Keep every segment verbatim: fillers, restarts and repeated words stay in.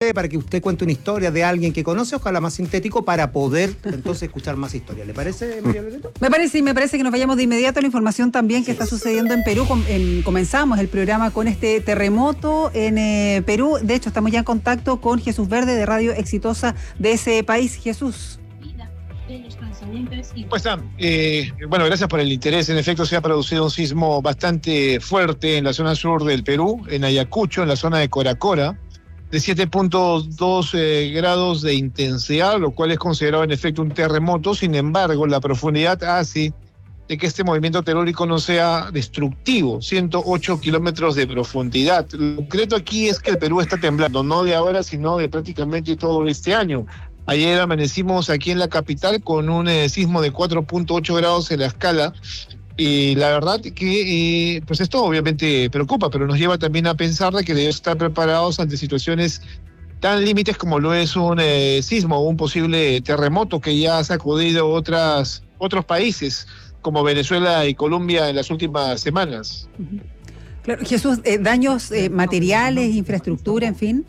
usted, para que usted cuente una historia de alguien que conoce, ojalá más sintético, para poder entonces escuchar más historias. ¿Le parece, María Loreto? Me parece, y me parece que nos vayamos de inmediato a la información también que está sucediendo en Perú. Com- en, comenzamos el programa con este terremoto en eh, Perú. De hecho, estamos ya en contacto con Jesús Verde de Radio Exitosa de ese país. Jesús. ¿Cómo están? Eh, bueno, gracias por el interés. En efecto, se ha producido un sismo bastante fuerte en la zona sur del Perú, en Ayacucho, en la zona de Coracora, de siete punto dos eh, grados de intensidad, lo cual es considerado en efecto un terremoto. Sin embargo, la profundidad hace de que este movimiento telúrico no sea destructivo, ciento ocho kilómetros de profundidad. Lo concreto aquí es que el Perú está temblando, no de ahora, sino de prácticamente todo este año. Ayer amanecimos aquí en la capital con un eh, sismo de cuatro punto ocho grados en la escala, y la verdad que eh, pues esto obviamente preocupa, pero nos lleva también a pensar de que debemos estar preparados ante situaciones tan límites como lo es un eh, sismo o un posible terremoto que ya ha sacudido otras, otros países como Venezuela y Colombia en las últimas semanas. Claro, Jesús, eh, daños eh, materiales, infraestructura, en fin.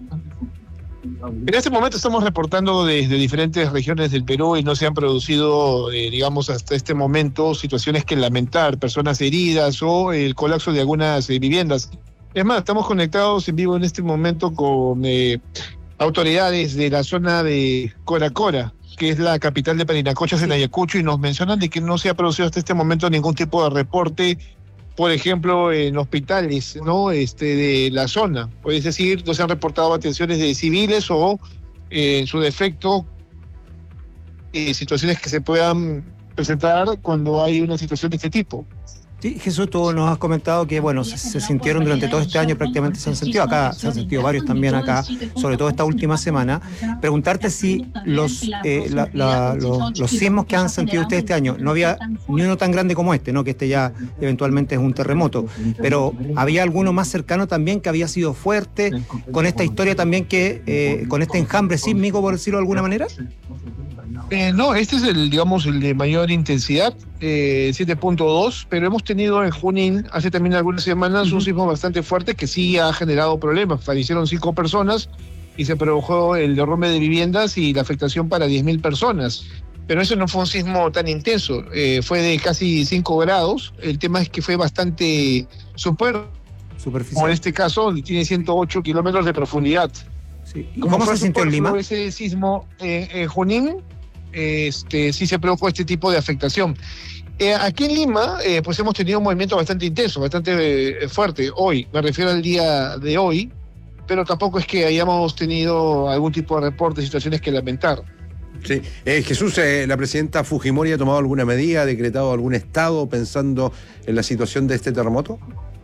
En este momento estamos reportando desde diferentes regiones del Perú y no se han producido, eh, digamos, hasta este momento situaciones que lamentar, personas heridas o el colapso de algunas eh, viviendas. Es más, estamos conectados en vivo en este momento con eh, autoridades de la zona de Coracora, que es la capital de Parinacochas, en Ayacucho, y nos mencionan de que no se ha producido hasta este momento ningún tipo de reporte, por ejemplo, en hospitales, ¿no? Este, de la zona. Es decir, no se han reportado atenciones de civiles o, eh, en su defecto, eh, situaciones que se puedan presentar cuando hay una situación de este tipo. Sí, Jesús, tú nos has comentado que, bueno, se, se sintieron durante todo este año, prácticamente se han sentido acá, se han sentido varios también acá, sobre todo esta última semana. Preguntarte si los, eh, la, la, los, los sismos que han sentido ustedes este año, no había ni uno tan grande como este, ¿no? Que este ya eventualmente es un terremoto, pero había alguno más cercano también que había sido fuerte, con esta historia también que, eh, con este enjambre sísmico, por decirlo de alguna manera. Eh, no, este es el, digamos, el de mayor intensidad, eh, siete punto dos, pero hemos tenido en Junín, hace también algunas semanas, uh-huh. un sismo bastante fuerte que sí ha generado problemas. Fallecieron cinco personas y se produjo el derrumbe de viviendas y la afectación para diez mil personas. Pero eso no fue un sismo tan intenso, eh, fue de casi cinco grados. El tema es que fue bastante super, superficial. Como en este caso, tiene ciento ocho kilómetros de profundidad. Sí. ¿Y cómo se sintió en Lima? Ese sismo eh, en Junín, este, sí se produjo este tipo de afectación. Eh, aquí en Lima, eh, pues hemos tenido un movimiento bastante intenso, bastante eh, fuerte hoy, me refiero al día de hoy, pero tampoco es que hayamos tenido algún tipo de reporte de situaciones que lamentar. Sí, eh, Jesús, eh, ¿la presidenta Fujimori ha tomado alguna medida, ha decretado algún estado pensando en la situación de este terremoto?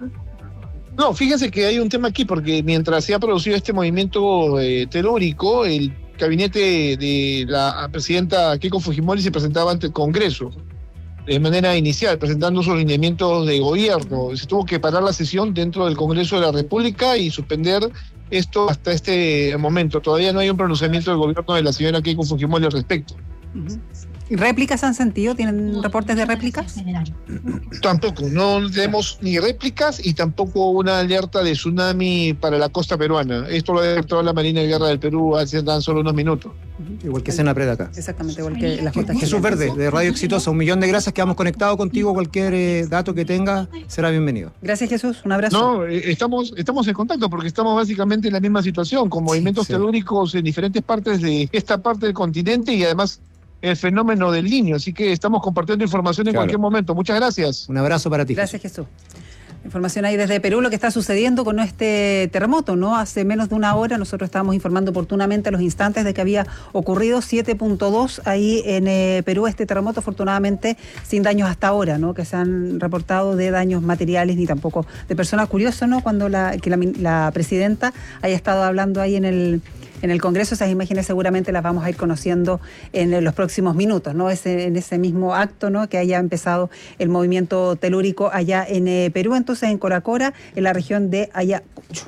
No, fíjense que hay un tema aquí, porque mientras se ha producido este movimiento eh, telúrico, el gabinete de la presidenta Keiko Fujimori se presentaba ante el Congreso de manera inicial, presentando sus lineamientos de gobierno. Se tuvo que parar la sesión dentro del Congreso de la República y suspender esto hasta este momento. Todavía no hay un pronunciamiento del gobierno de la señora Keiko Fujimori al respecto. Uh-huh. ¿Réplicas han sentido? ¿Tienen reportes de réplicas? Tampoco, no tenemos ni réplicas y tampoco una alerta de tsunami para la costa peruana. Esto lo ha detectado la Marina de Guerra del Perú hace tan solo unos minutos. Igual que Senapred acá. Exactamente, igual que la J G. Jesús Verde, de Radio Exitosa, un millón de gracias, quedamos conectados contigo, cualquier eh, dato que tenga será bienvenido. Gracias, Jesús, un abrazo. No, eh, estamos, estamos en contacto porque estamos básicamente en la misma situación, con movimientos sí, sí. telúricos en diferentes partes de esta parte del continente y además el fenómeno del Niño, así que estamos compartiendo información en claro. cualquier momento. Muchas gracias. Un abrazo para ti. Gracias, Jesús. Información ahí desde Perú, lo que está sucediendo con este terremoto, ¿no? Hace menos de una hora nosotros estábamos informando oportunamente a los instantes de que había ocurrido siete punto dos ahí en eh, Perú, este terremoto, afortunadamente sin daños hasta ahora, ¿no? Que se han reportado de daños materiales ni tampoco de personas. Curioso, ¿no? Cuando la, que la, la presidenta haya estado hablando ahí en el... en el Congreso, esas imágenes seguramente las vamos a ir conociendo en los próximos minutos, ¿no? Ese, en ese mismo acto, ¿no? Que haya empezado el movimiento telúrico allá en eh, Perú, entonces en Coracora, en la región de Ayacucho.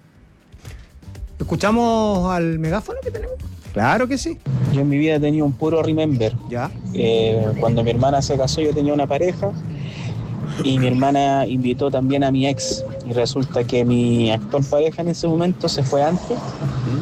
¿Escuchamos al megáfono que tenemos? Claro que sí. Yo en mi vida he tenido un puro remember. ¿Ya? Eh, cuando mi hermana se casó yo tenía una pareja y mi hermana invitó también a mi ex y resulta que mi actual pareja en ese momento se fue antes